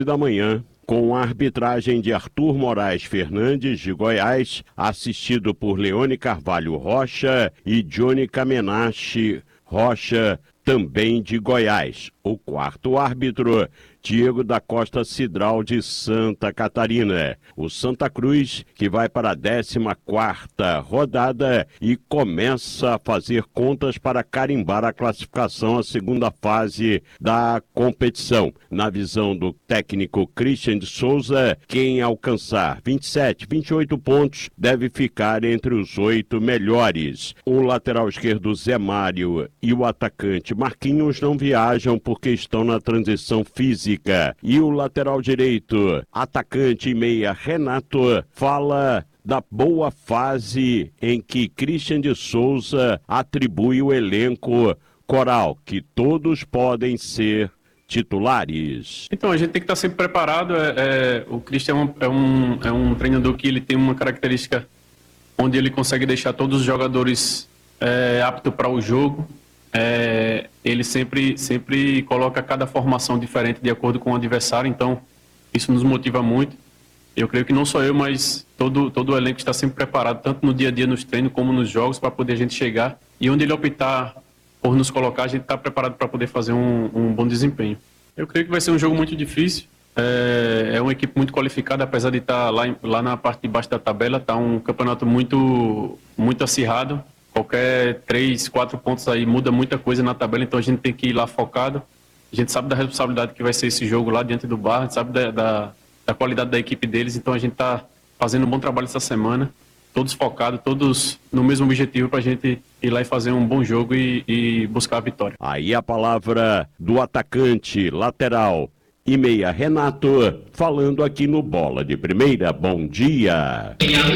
da manhã, com a arbitragem de Arthur Moraes Fernandes, de Goiás, assistido por Leone Carvalho Rocha e Johnny Kamenashi Rocha, também de Goiás. O quarto árbitro, Diego da Costa Cidral, de Santa Catarina. O Santa Cruz, que vai para a 14ª rodada e começa a fazer contas para carimbar a classificação à segunda fase da competição. Na visão do técnico Christian de Souza, quem alcançar 27, 28 pontos deve ficar entre os 8 melhores. O lateral esquerdo Zé Mário e o atacante Marquinhos não viajam porque estão na transição física. E o lateral direito, atacante e meia Renato, fala da boa fase em que Christian de Souza atribui o elenco coral, que todos podem ser titulares. Então, a gente tem que estar sempre preparado. O Christian é um treinador que ele tem uma característica onde ele consegue deixar todos os jogadores aptos para o jogo. Ele sempre coloca cada formação diferente de acordo com o adversário, então isso nos motiva muito. Eu creio que não só eu, mas todo o elenco está sempre preparado, tanto no dia a dia, nos treinos, como nos jogos, para poder a gente chegar. E onde ele optar por nos colocar, a gente está preparado para poder fazer um bom desempenho. Eu creio que vai ser um jogo muito difícil. É uma equipe muito qualificada, apesar de estar lá na parte de baixo da tabela. Está um campeonato muito acirrado. Qualquer 3, 4 pontos aí muda muita coisa na tabela, então a gente tem que ir lá focado. A gente sabe da responsabilidade que vai ser esse jogo lá diante do Barra, a gente sabe da qualidade da equipe deles, então a gente está fazendo um bom trabalho essa semana, todos focados, todos no mesmo objetivo para a gente ir lá e fazer um bom jogo e buscar a vitória. Aí a palavra do atacante, lateral e meia Renato, falando aqui no Bola de Primeira. Bom dia!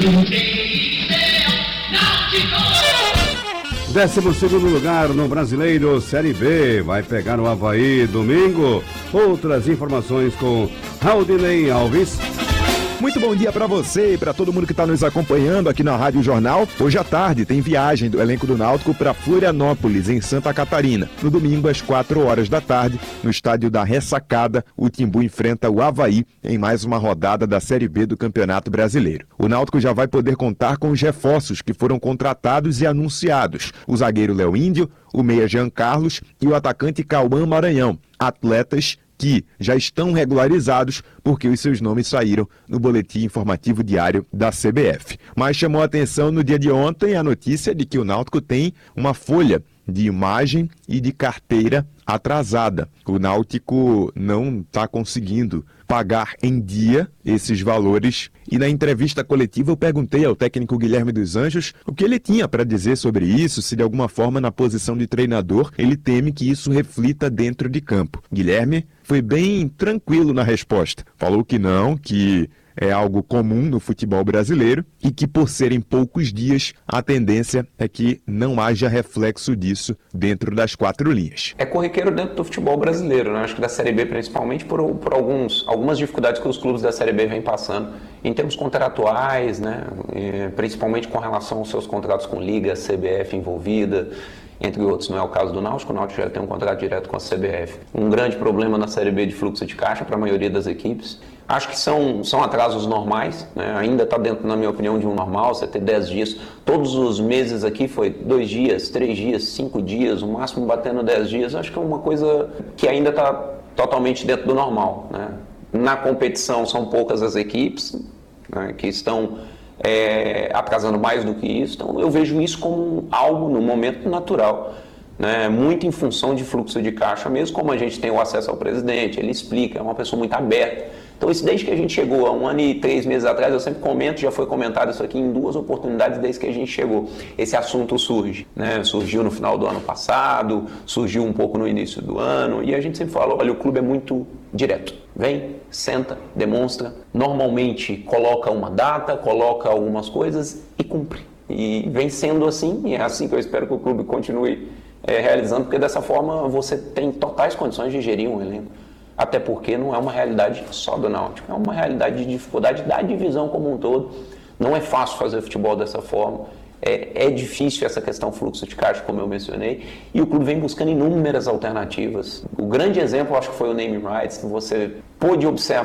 12º lugar no Brasileiro Série B, vai pegar o Avaí domingo. Outras informações com Raudinei Alves. Muito bom dia para você e para todo mundo que está nos acompanhando aqui na Rádio Jornal. Hoje à tarde tem viagem do elenco do Náutico para Florianópolis, em Santa Catarina. No domingo, às 4 horas da tarde, no estádio da Ressacada, o Timbu enfrenta o Avaí em mais uma rodada da Série B do Campeonato Brasileiro. O Náutico já vai poder contar com os reforços que foram contratados e anunciados. O zagueiro Léo Índio, o meia Jean Carlos e o atacante Cauã Maranhão, atletas que já estão regularizados porque os seus nomes saíram no boletim informativo diário da CBF. Mas chamou a atenção no dia de ontem a notícia de que o Náutico tem uma folha de imagem e de carteira atrasada. O Náutico não está conseguindo pagar em dia esses valores. E na entrevista coletiva eu perguntei ao técnico Guilherme dos Anjos o que ele tinha para dizer sobre isso, se de alguma forma na posição de treinador ele teme que isso reflita dentro de campo. Guilherme foi bem tranquilo na resposta. Falou que não, que é algo comum no futebol brasileiro e que por serem poucos dias, a tendência é que não haja reflexo disso dentro das 4 linhas. É corriqueiro dentro do futebol brasileiro, né? Acho que da Série B principalmente por algumas dificuldades que os clubes da Série B vêm passando em termos contratuais, né? Principalmente com relação aos seus contratos com Liga, CBF envolvida, entre outros. Não é o caso do Náutico, o Náutico já tem um contrato direto com a CBF. Um grande problema na Série B de fluxo de caixa para a maioria das equipes. Acho que são atrasos normais, né? Ainda está dentro, na minha opinião, de um normal, você ter 10 dias. Todos os meses aqui foi 2 dias, 3 dias, 5 dias, o máximo batendo 10 dias. Acho que é uma coisa que ainda está totalmente dentro do normal, né? Na competição são poucas as equipes, né, que estão atrasando mais do que isso. Então eu vejo isso como algo no momento natural, né, muito em função de fluxo de caixa, mesmo como a gente tem o acesso ao presidente, ele explica, é uma pessoa muito aberta. Então isso desde que a gente chegou, há 1 ano e 3 meses atrás, eu sempre comento, já foi comentado isso aqui em 2 oportunidades desde que a gente chegou. Esse assunto surge, né? Surgiu no final do ano passado, surgiu um pouco no início do ano, e a gente sempre fala, olha, o clube é muito direto. Vem, senta, demonstra, normalmente coloca uma data, coloca algumas coisas e cumpre. E vem sendo assim, e é assim que eu espero que o clube continue realizando, porque dessa forma você tem totais condições de gerir um elenco. Até porque não é uma realidade só do Náutico, é uma realidade de dificuldade da divisão como um todo. Não é fácil fazer futebol dessa forma. é difícil essa questão fluxo de caixa, como eu mencionei, e o clube vem buscando inúmeras alternativas. O grande exemplo, acho que foi o naming rights, que você pôde observar